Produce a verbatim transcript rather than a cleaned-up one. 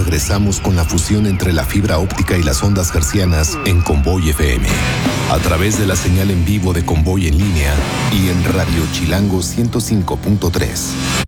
regresamos con la fusión entre la fibra óptica y las ondas hertzianas en Convoy F M. A través de la señal en vivo de Convoy en línea y en Radio Chilango ciento cinco punto tres.